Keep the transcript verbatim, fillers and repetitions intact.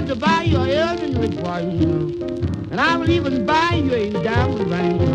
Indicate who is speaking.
Speaker 1: to buy you an elderly for you. And I will even buy you a diamond ring.